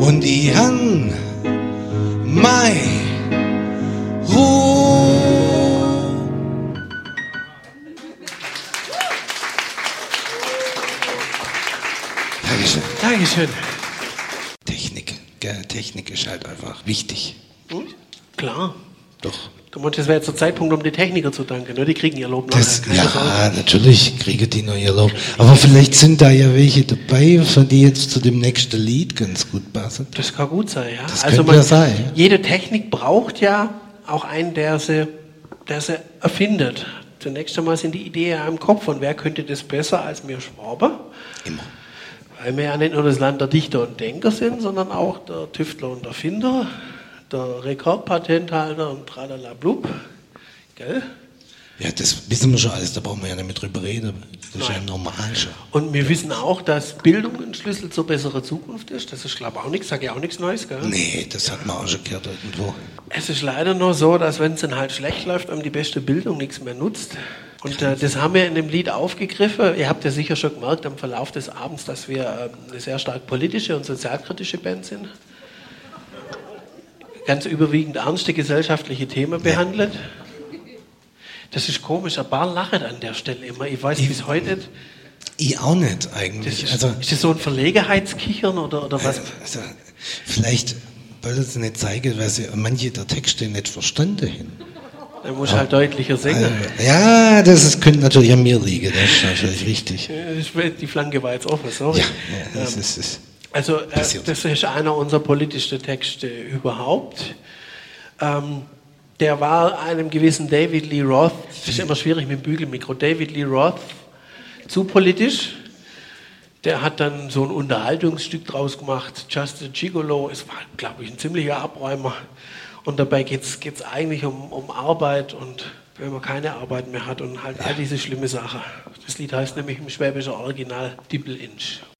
und die han mei Ruhe. Dankeschön. Dankeschön. Technik ist halt einfach wichtig. Klar. Doch. Du meinst, das wäre jetzt der Zeitpunkt, um die Techniker zu danken. Ne? Die kriegen ihr Lob nachher. Ja, natürlich kriegen die noch ihr Lob. Aber vielleicht sind da ja welche dabei, von die jetzt zu dem nächsten Lied ganz gut passen. Das kann gut sein, ja. Das könnte ja sein. Jede Technik braucht ja auch einen, der sie erfindet. Zunächst einmal sind die Ideen ja im Kopf. Und wer könnte das besser als wir Schwaber? Immer. Weil wir ja nicht nur das Land der Dichter und Denker sind, sondern auch der Tüftler und Erfinder, der Rekordpatenthalter und tralala-blub. Gell? Ja, das wissen wir schon alles, da brauchen wir ja nicht mehr drüber reden. Das ist ja normal schon. Und wir wissen auch, dass Bildung ein Schlüssel zur besseren Zukunft ist. Das ist, glaube ich, auch nichts, sage ich auch nichts Neues, gell? Nee, das hat man auch schon gehört irgendwo. Es ist leider nur so, dass wenn es dann halt schlecht läuft, einem die beste Bildung nichts mehr nutzt. Und das haben wir in dem Lied aufgegriffen. Ihr habt ja sicher schon gemerkt am Verlauf des Abends, dass wir eine sehr stark politische und sozialkritische Band sind. Ganz überwiegend ernste gesellschaftliche Themen behandelt. Das ist komisch, ein paar lachen an der Stelle immer. Ich weiß bis heute nicht. Ich auch nicht eigentlich. Ist das so ein Verlegenheitskichern oder was? Also, vielleicht wollen sie nicht zeigen, weil sie manche der Texte nicht verstanden haben. Dann muss halt deutlicher singen. Ja, könnte natürlich an mir liegen, das ist natürlich richtig. Die Flanke war jetzt offen, sorry. Ja, das ist also das ist einer unserer politischsten Texte überhaupt. Der war einem gewissen David Lee Roth, das ist immer schwierig mit dem Bügelmikro, David Lee Roth, zu politisch. Der hat dann so ein Unterhaltungsstück draus gemacht, Just a Gigolo. Es war, glaube ich, ein ziemlicher Abräumer. Und dabei geht's eigentlich um Arbeit und wenn man keine Arbeit mehr hat und halt all diese schlimme Sachen. Das Lied heißt nämlich im schwäbischen Original Dippel-Inch.